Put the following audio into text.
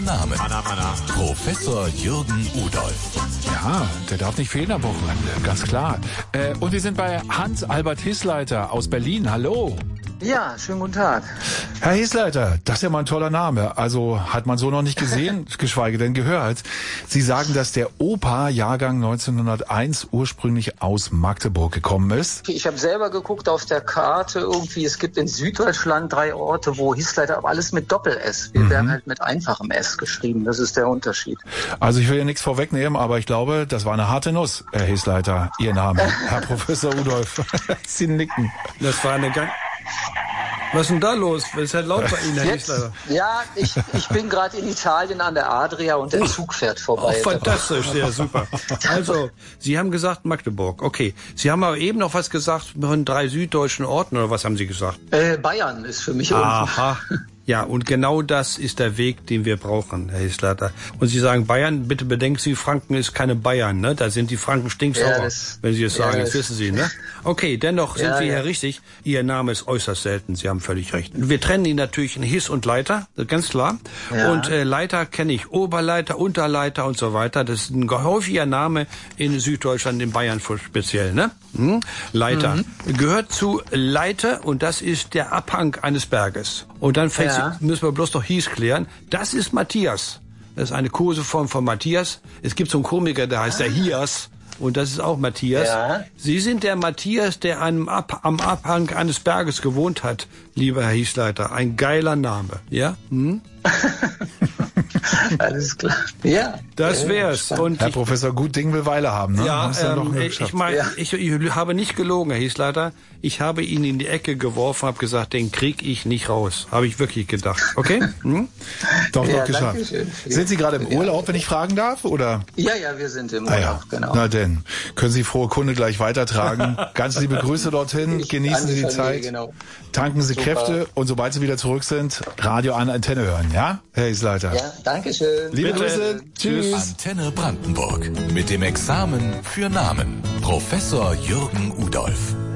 Namen. Professor Jürgen Udolph. Ja, der darf nicht fehlen am Wochenende, ganz klar. Und wir sind bei Hans-Albert Hissleiter aus Berlin. Hallo. Ja, schönen guten Tag. Herr Hissleiter, das ist ja mal ein toller Name. Also hat man so noch nicht gesehen, geschweige denn gehört. Sie sagen, dass der Opa Jahrgang 1901 ursprünglich aus Magdeburg gekommen ist. Ich habe selber geguckt auf der Karte irgendwie, es gibt in Süddeutschland 3 Orte, wo Hissleiter, aber alles mit Doppel-S. Wir werden halt mit einfachem S geschrieben, das ist der Unterschied. Also ich will ja nichts vorwegnehmen, aber ich glaube, das war eine harte Nuss, Herr Hissleiter, Ihr Name, Herr Professor Udolph. Sie nicken. Das war eine ganz... Was ist denn da los? Es ist halt laut bei Ihnen, Herr Hissleiter. Ja, ich bin gerade in Italien an der Adria und der Zug fährt vorbei. Oh, fantastisch, ja, super. Also, Sie haben gesagt Magdeburg, okay. Sie haben aber eben noch was gesagt von 3 süddeutschen Orten, oder was haben Sie gesagt? Bayern ist für mich Aha. Ja, und genau das ist der Weg, den wir brauchen, Herr Hissleiter. Und Sie sagen Bayern, bitte bedenken Sie, Franken ist keine Bayern, ne? Da sind die Franken stinksauer, wenn Sie es sagen, das wissen Sie, ne? Okay, dennoch sind wir hier richtig. Ihr Name ist äußerst selten, Sie haben völlig recht. Wir trennen ihn natürlich in Hiss und Leiter, ganz klar. Ja. Und Leiter kenne ich, Oberleiter, Unterleiter und so weiter. Das ist ein häufiger Name in Süddeutschland, in Bayern speziell, ne? Leiter. Gehört zu Leiter und das ist der Abhang eines Berges. Und dann müssen wir bloß noch Hies klären. Das ist Matthias. Das ist eine Koseform von Matthias. Es gibt so einen Komiker, der heißt der Hias. Und das ist auch Matthias. Ja. Sie sind der Matthias, der am Abhang eines Berges gewohnt hat, lieber Herr Hissleiter. Ein geiler Name, ja? Alles klar. Ja. Das wär's. Und Herr Professor, gut Ding will Weile haben, ne? Ja, ich habe nicht gelogen, Herr Hissleiter. Ich habe ihn in die Ecke geworfen, habe gesagt, den krieg ich nicht raus. Habe ich wirklich gedacht. Okay? Doch geschafft. Sind Sie gerade im Urlaub, wenn ich fragen darf, oder? Ja, wir sind im Urlaub, genau. Na denn, können Sie frohe Kunde gleich weitertragen. Ganz liebe Grüße dorthin, genießen Sie die Zeit, genau. Tanken Sie Kräfte und sobald Sie wieder zurück sind, Radio an Antenne hören, ja, Herr Hissleiter? Ja, danke schön. Liebe Grüße, tschüss. Antenne Brandenburg mit dem Examen für Namen. Professor Jürgen Udolph.